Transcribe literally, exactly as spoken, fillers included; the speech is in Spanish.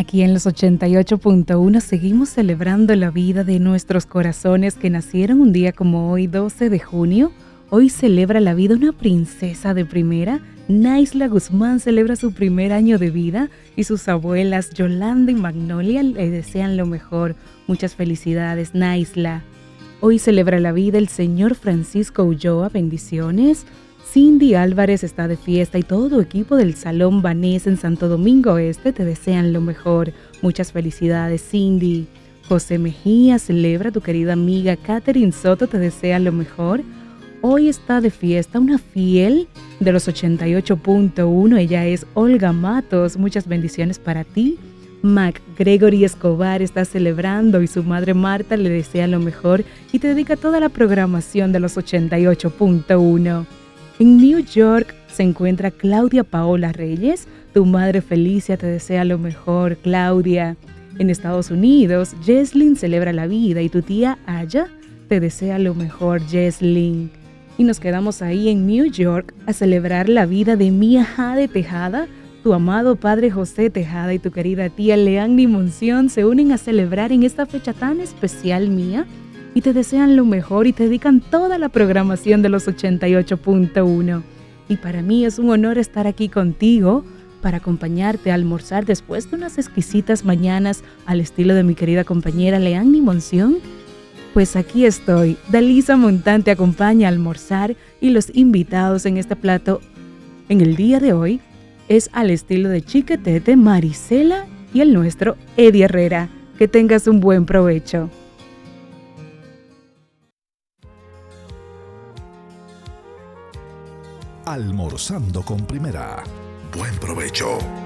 Aquí en los ochenta y ocho punto uno seguimos celebrando la vida de nuestros corazones que nacieron un día como hoy, doce de junio. Hoy celebra la vida una princesa de primera. Naisla Guzmán celebra su primer año de vida y sus abuelas Yolanda y Magnolia le desean lo mejor. Muchas felicidades, Naisla. Hoy celebra la vida el señor Francisco Ulloa, bendiciones. Cindy Álvarez está de fiesta y todo tu equipo del Salón Vanessa en Santo Domingo Este te desean lo mejor. Muchas felicidades, Cindy. José Mejía celebra, tu querida amiga Catherine Soto te desea lo mejor. Hoy está de fiesta una fiel de los ochenta y ocho punto uno, ella es Olga Matos, muchas bendiciones para ti. Mac Gregory Escobar está celebrando y su madre Marta le desea lo mejor y te dedica toda la programación de los ochenta y ocho punto uno. En New York se encuentra Claudia Paola Reyes. Tu madre Felicia te desea lo mejor, Claudia. En Estados Unidos, Jesslyn celebra la vida y tu tía Aya te desea lo mejor, Jesslyn. Y nos quedamos ahí en New York a celebrar la vida de Mía Jade Tejada. Tu amado padre José Tejada y tu querida tía Leanny Monción se unen a celebrar en esta fecha tan especial, Mía, y te desean lo mejor y te dedican toda la programación de los ochenta y ocho punto uno. Y para mí es un honor estar aquí contigo para acompañarte a almorzar después de unas exquisitas mañanas al estilo de mi querida compañera Leanny Monción. Pues aquí estoy, Dalisa Montán te acompaña a almorzar y los invitados en este plato en el día de hoy es al estilo de Chiquetete, Marisela y el nuestro Eddie Herrera. Que tengas un buen provecho. Almorzando con Primera. Buen provecho.